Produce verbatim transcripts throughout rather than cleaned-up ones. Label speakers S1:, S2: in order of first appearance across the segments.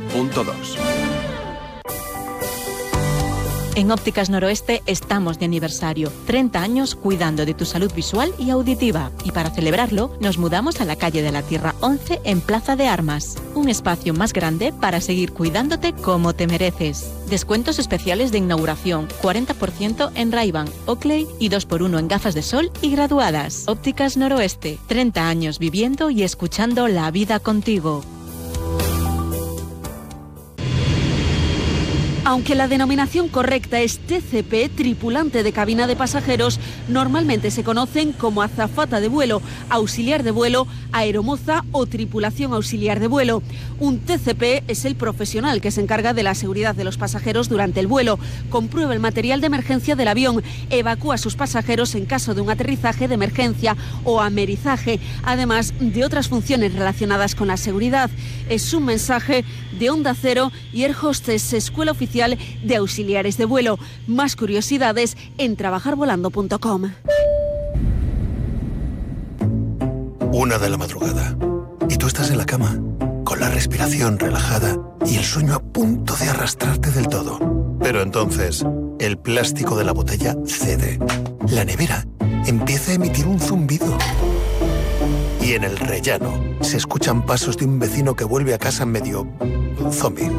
S1: punto dos.
S2: En Ópticas Noroeste estamos de aniversario, treinta años cuidando de tu salud visual y auditiva. Y para celebrarlo, nos mudamos a la calle de la Tierra once en Plaza de Armas. Un espacio más grande para seguir cuidándote como te mereces. Descuentos especiales de inauguración, cuarenta por ciento en Ray-Ban, Oakley y dos por uno en gafas de sol y graduadas. Ópticas Noroeste, treinta años viviendo y escuchando la vida contigo.
S3: Aunque la denominación correcta es T C P, tripulante de cabina de pasajeros, normalmente se conocen como azafata de vuelo, auxiliar de vuelo, aeromoza o tripulación auxiliar de vuelo. Un T C P es el profesional que se encarga de la seguridad de los pasajeros durante el vuelo, comprueba el material de emergencia del avión, evacúa a sus pasajeros en caso de un aterrizaje de emergencia o amerizaje, además de otras funciones relacionadas con la seguridad. Es un mensaje de Onda Cero y Air Hostess, Escuela Oficial de Auxiliares de Vuelo. Más curiosidades en trabajar volando punto com.
S4: Una de la madrugada y tú estás en la cama con la respiración relajada y el sueño a punto de arrastrarte del todo. Pero entonces el plástico de la botella cede. La nevera empieza a emitir un zumbido. Y en el rellano se escuchan pasos de un vecino que vuelve a casa medio zombie.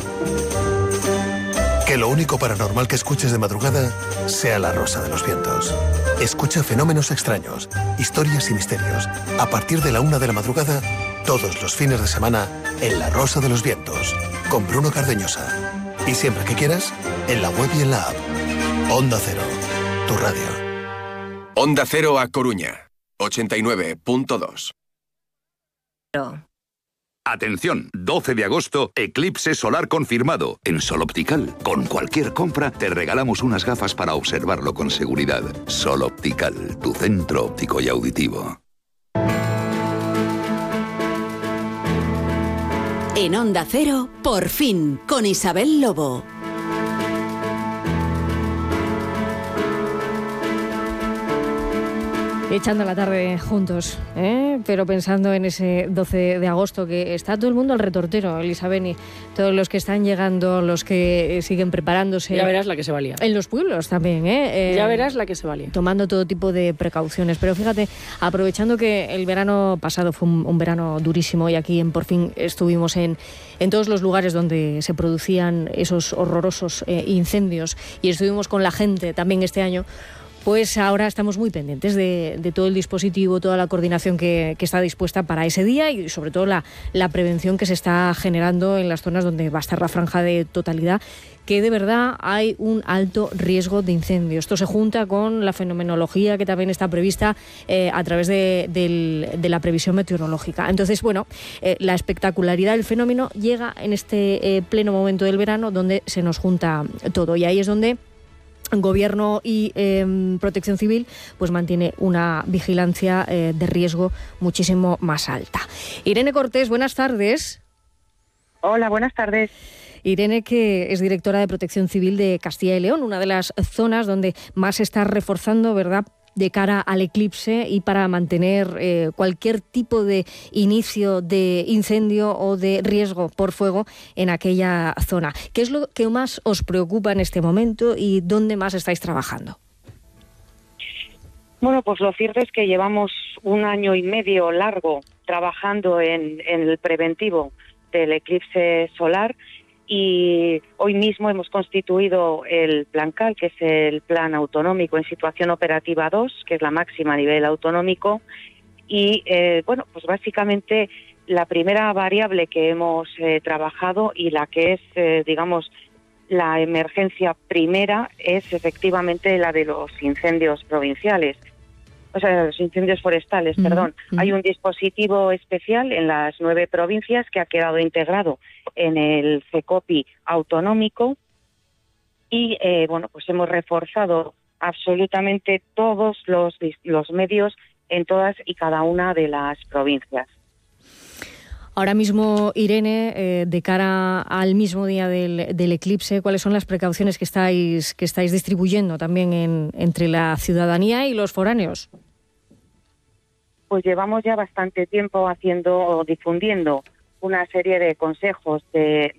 S4: Que lo único paranormal que escuches de madrugada sea La Rosa de los Vientos. Escucha fenómenos extraños, historias y misterios. A partir de la una de la madrugada, todos los fines de semana, en La Rosa de los Vientos, con Bruno Cardeñosa. Y siempre que quieras, en la web y en la app. Onda Cero, tu radio.
S1: Onda Cero a Coruña, ochenta y nueve punto dos.
S5: Atención, doce de agosto, eclipse solar confirmado. En Sol Optical, con cualquier compra, te regalamos unas gafas para observarlo con seguridad. Sol Optical, tu centro óptico y auditivo.
S6: En Onda Cero, por fin, con Isabel Lobo.
S7: Echando la tarde juntos, ¿eh? Pero pensando en ese doce de agosto, que está todo el mundo al retortero, Elisabeni, todos los que están llegando, los que siguen preparándose.
S8: Ya verás la que se valía.
S7: En los pueblos también, ¿eh? eh
S8: ya verás la que se valía.
S7: Tomando todo tipo de precauciones. Pero fíjate, aprovechando que el verano pasado fue un, un verano durísimo y aquí en Por Fin estuvimos en, en todos los lugares donde se producían esos horrorosos eh, incendios y estuvimos con la gente también este año. Pues ahora estamos muy pendientes de, de todo el dispositivo, toda la coordinación que, que está dispuesta para ese día y sobre todo la, la prevención que se está generando en las zonas donde va a estar la franja de totalidad, que de verdad hay un alto riesgo de incendio. Esto se junta con la fenomenología que también está prevista eh, a través de, de, de la previsión meteorológica. Entonces, bueno, eh, la espectacularidad del fenómeno llega en este eh, pleno momento del verano donde se nos junta todo y ahí es donde Gobierno y eh, Protección Civil pues mantiene una vigilancia eh, de riesgo muchísimo más alta. Irene Cortés, buenas tardes.
S9: Hola, buenas tardes.
S7: Irene, que es directora de Protección Civil de Castilla y León, una de las zonas donde más se está reforzando, ¿verdad?, de cara al eclipse y para mantener eh, cualquier tipo de inicio de incendio o de riesgo por fuego en aquella zona. ¿Qué es lo que más os preocupa en este momento y dónde más estáis trabajando?
S9: Bueno, pues lo cierto es que llevamos un año y medio largo trabajando en, en el preventivo del eclipse solar. Y hoy mismo hemos constituido el PLANCAL, que es el Plan Autonómico en Situación Operativa dos, que es la máxima a nivel autonómico. Y, eh, bueno, pues básicamente la primera variable que hemos eh, trabajado y la que es, eh, digamos, la emergencia primera es efectivamente la de los incendios provinciales. O sea, los incendios forestales, uh-huh, perdón. Uh-huh. Hay un dispositivo especial en las nueve provincias que ha quedado integrado en el CECOPI autonómico y, eh, bueno, pues hemos reforzado absolutamente todos los, los medios en todas y cada una de las provincias.
S7: Ahora mismo, Irene, eh, de cara al mismo día del, del eclipse, ¿cuáles son las precauciones que estáis que estáis distribuyendo también en, entre la ciudadanía y los foráneos?
S9: Pues llevamos ya bastante tiempo haciendo o difundiendo una serie de consejos de,